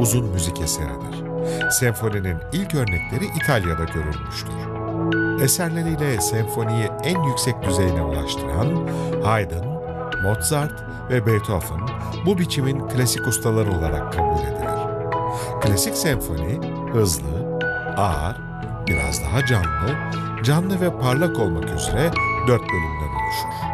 uzun müzik eseridir. Senfoninin ilk örnekleri İtalya'da görülmüştür. Eserleriyle senfoniyi en yüksek düzeyine ulaştıran Haydn, Mozart ve Beethoven bu biçimin klasik ustaları olarak kabul edilir. Klasik senfoni hızlı, ağır, biraz daha canlı ve parlak olmak üzere 4 bölümden oluşur.